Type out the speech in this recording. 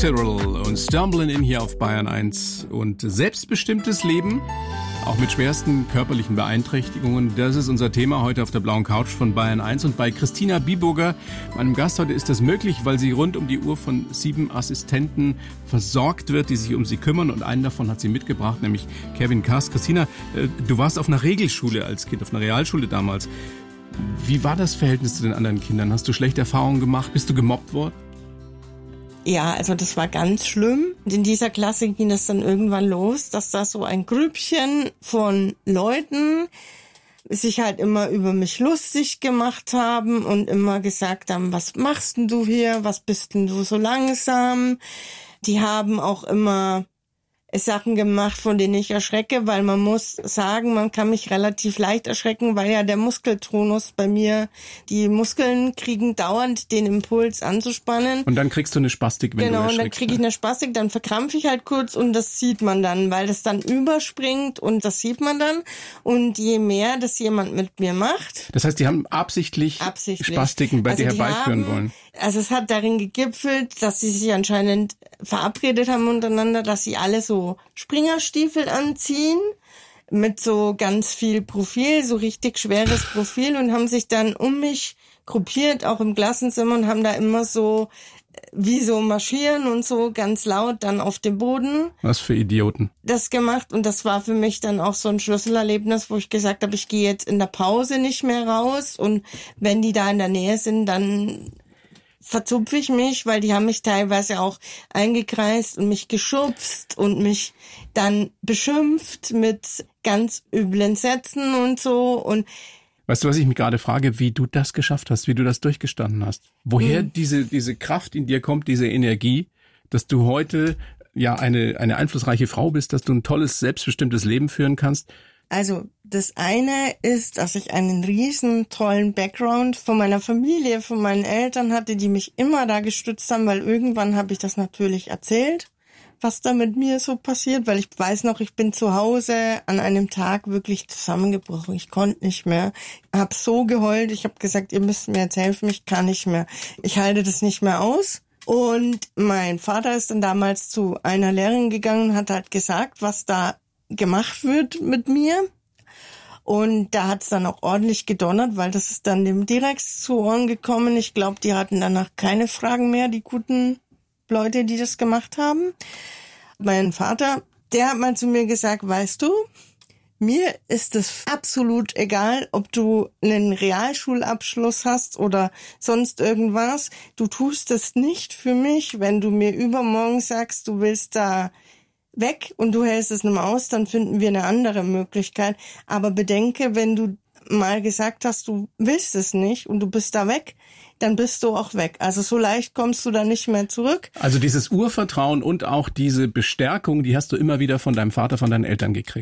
Cyril und Stumbling in hier auf Bayern 1 und selbstbestimmtes Leben, auch mit schwersten körperlichen Beeinträchtigungen. Das ist unser Thema heute auf der blauen Couch von Bayern 1 und bei Christina Biburger, meinem Gast heute, ist das möglich, weil sie rund um die Uhr von 7 Assistenten versorgt wird, die sich um sie kümmern und einen davon hat sie mitgebracht, nämlich Kevin Kass. Christina, du warst auf einer Regelschule als Kind, auf einer Realschule damals. Wie war das Verhältnis zu den anderen Kindern? Hast du schlechte Erfahrungen gemacht? Bist du gemobbt worden? Ja, also das war ganz schlimm. In dieser Klasse ging es dann irgendwann los, dass da so ein Grüppchen von Leuten sich halt immer über mich lustig gemacht haben und immer gesagt haben, was machst denn du hier? Was bist denn du so langsam? Die haben auch immer Sachen gemacht, von denen ich erschrecke, weil man muss sagen, man kann mich relativ leicht erschrecken, weil ja der Muskeltonus bei mir, die Muskeln kriegen dauernd den Impuls anzuspannen. Und dann kriegst du eine Spastik, wenn du erschrickst. Genau, und dann kriege ich eine Spastik, dann verkrampfe ich halt kurz und das sieht man dann, weil das dann überspringt und das sieht man dann. Und je mehr das jemand mit mir macht. Das heißt, die haben absichtlich Spastiken bei dir herbeiführen wollen. Also es hat darin gegipfelt, dass sie sich anscheinend verabredet haben untereinander, dass sie alle so Springerstiefel anziehen mit so ganz viel Profil, so richtig schweres Profil und haben sich dann um mich gruppiert, auch im Klassenzimmer und haben da immer so wie so marschieren und so ganz laut dann auf dem Boden. Was für Idioten. Das gemacht und das war für mich dann auch so ein Schlüsselerlebnis, wo ich gesagt habe, ich gehe jetzt in der Pause nicht mehr raus und wenn die da in der Nähe sind, dann verzupfe ich mich, weil die haben mich teilweise auch eingekreist und mich geschubst und mich dann beschimpft mit ganz üblen Sätzen und so. Und weißt du, was ich mich gerade frage, wie du das geschafft hast, wie du das durchgestanden hast? Woher diese Kraft in dir kommt, diese Energie, dass du heute ja eine einflussreiche Frau bist, dass du ein tolles, selbstbestimmtes Leben führen kannst? Also das eine ist, dass ich einen riesen tollen Background von meiner Familie, von meinen Eltern hatte, die mich immer da gestützt haben, weil irgendwann habe ich das natürlich erzählt, was da mit mir so passiert, weil ich weiß noch, ich bin zu Hause an einem Tag wirklich zusammengebrochen. Ich konnte nicht mehr, habe so geheult, ich habe gesagt, ihr müsst mir jetzt helfen, ich kann nicht mehr. Ich halte das nicht mehr aus. Und mein Vater ist dann damals zu einer Lehrerin gegangen und hat halt gesagt, was da gemacht wird mit mir. Und da hat es dann auch ordentlich gedonnert, weil das ist dann dem direkt zu Ohren gekommen. Ich glaube, die hatten danach keine Fragen mehr, die guten Leute, die das gemacht haben. Mein Vater, der hat mal zu mir gesagt, weißt du, mir ist es absolut egal, ob du einen Realschulabschluss hast oder sonst irgendwas. Du tust es nicht für mich, wenn du mir übermorgen sagst, du willst da weg und du hältst es nicht mehr aus, dann finden wir eine andere Möglichkeit. Aber bedenke, wenn du mal gesagt hast, du willst es nicht und du bist da weg, dann bist du auch weg. Also so leicht kommst du da nicht mehr zurück. Also dieses Urvertrauen und auch diese Bestärkung, die hast du immer wieder von deinem Vater, von deinen Eltern gekriegt.